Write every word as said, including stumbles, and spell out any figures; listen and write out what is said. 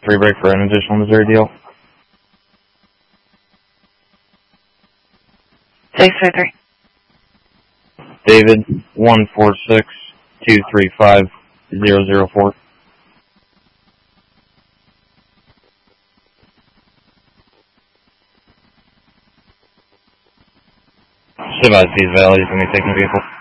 Free break for an additional Missouri deal. six three three. David, one four six two three five zero zero four. Should I see these values when we take the vehicle?